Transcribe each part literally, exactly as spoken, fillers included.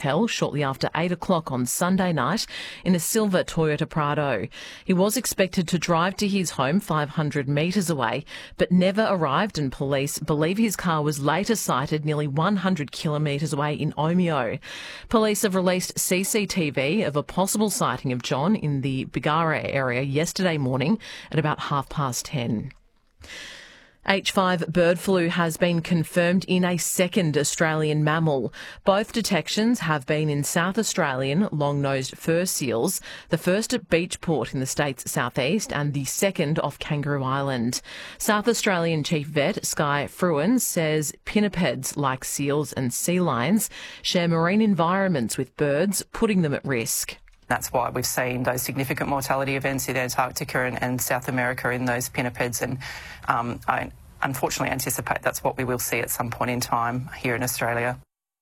hotel shortly after eight o'clock on Sunday night in a silver Toyota Prado. He was expected to drive to his home five hundred metres away, but never arrived, and police believe his car was later sighted nearly one hundred kilometres away in Omeo. Police have released C C T V of a possible sighting of John in the Bigara area yesterday morning at about half past ten. H five bird flu has been confirmed in a second Australian mammal. Both detections have been in South Australian long-nosed fur seals, the first at Beachport in the state's southeast and the second off Kangaroo Island. South Australian Chief Vet Sky Fruin says pinnipeds, like seals and sea lions, share marine environments with birds, putting them at risk. That's why we've seen those significant mortality events in Antarctica and, and South America in those pinnipeds, and um, I unfortunately anticipate that's what we will see at some point in time here in Australia.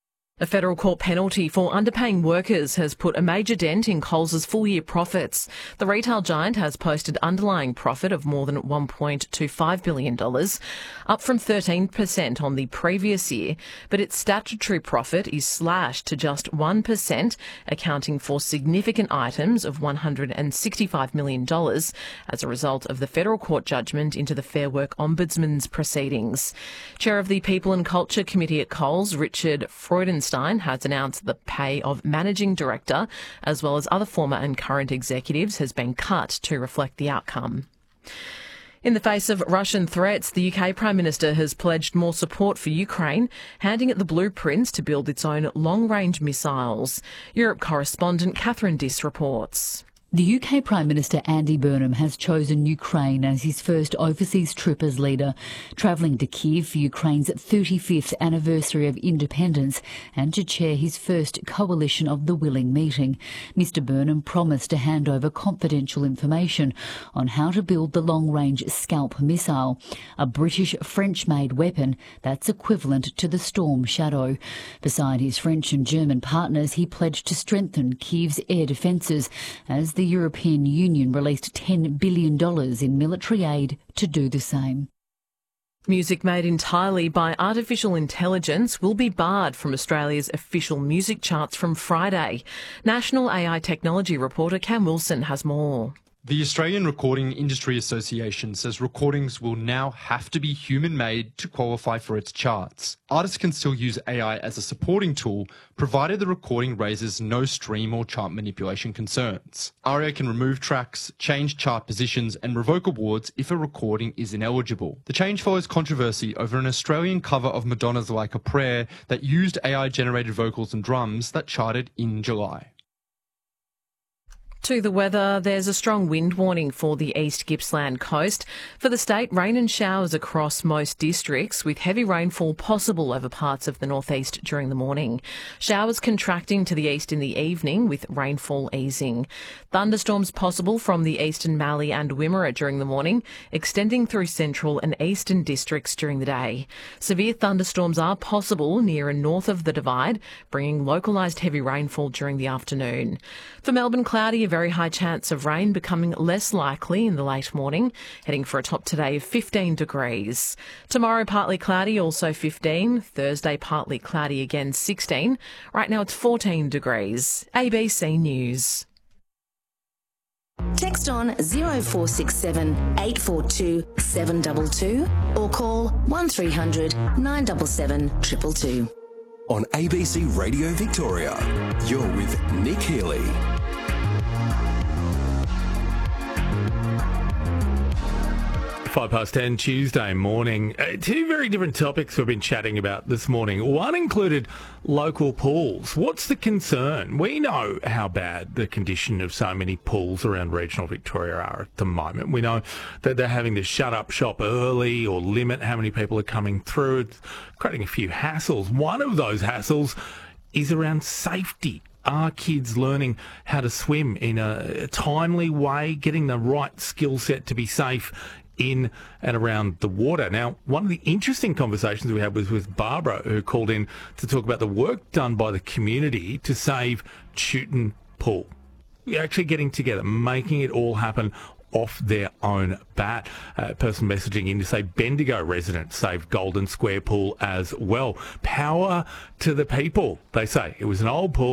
A federal court penalty for underpaying workers has put a major dent in Coles' full-year profits. The retail giant has posted underlying profit of more than one point two five billion dollars, up from thirteen percent on the previous year, but its statutory profit is slashed to just one percent, accounting for significant items of one hundred sixty-five million dollars as a result of the federal court judgment into the Fair Work Ombudsman's proceedings. Chair of the People and Culture Committee at Coles, Richard Freudenstein, has announced the pay of managing director, as well as other former and current executives, has been cut to reflect the outcome. In the face of Russian threats, the U K Prime Minister has pledged more support for Ukraine, handing it the blueprints to build its own long-range missiles. Europe correspondent Catherine Diss reports. The U K Prime Minister Andy Burnham has chosen Ukraine as his first overseas trip as leader, travelling to Kyiv for Ukraine's thirty-fifth anniversary of independence and to chair his first Coalition of the Willing meeting. Mr Burnham promised to hand over confidential information on how to build the long-range Scalp missile, a British French-made weapon that's equivalent to the Storm Shadow. Beside his French and German partners, he pledged to strengthen Kyiv's air defences as the The European Union released ten billion dollars in military aid to do the same. Music made entirely by artificial intelligence will be barred from Australia's official music charts from Friday. National A I technology reporter Cam Wilson has more. The Australian Recording Industry Association says recordings will now have to be human-made to qualify for its charts. Artists can still use A I as a supporting tool, provided the recording raises no stream or chart manipulation concerns. ARIA can remove tracks, change chart positions and revoke awards if a recording is ineligible. The change follows controversy over an Australian cover of Madonna's Like a Prayer that used A I-generated vocals and drums that charted in July. To the weather, there's a strong wind warning for the East Gippsland coast. For the state, rain and showers across most districts, with heavy rainfall possible over parts of the northeast during the morning. Showers contracting to the east in the evening, with rainfall easing. Thunderstorms possible from the eastern Mallee and Wimmera during the morning, extending through central and eastern districts during the day. Severe thunderstorms are possible near and north of the Divide, bringing localised heavy rainfall during the afternoon. For Melbourne, cloudy, a very high chance of rain becoming less likely in the late morning, heading for a top today of fifteen degrees. Tomorrow, partly cloudy, also fifteen. Thursday, partly cloudy again, sixteen. Right now it's fourteen degrees. A B C News. Text on zero four six seven, eight four two, seven two two or call one three hundred, nine seven seven, two two two. On A B C Radio Victoria, you're with Nick Healy. Five past ten Tuesday morning. Uh, two very different topics we've been chatting about this morning. One included local pools. What's the concern? We know how bad the condition of so many pools around regional Victoria are at the moment. We know that they're having to shut up shop early or limit how many people are coming through. It's creating a few hassles. One of those hassles is around safety. Are kids learning how to swim in a timely way, getting the right skill set to be safe in and around the water? Now, one of the interesting conversations we had was with Barbara, who called in to talk about the work done by the community to save Chewton Pool. We're actually getting together, making it all happen off their own bat. A person messaging in to say Bendigo residents saved Golden Square Pool as well. Power to the people, they say. It was an old pool.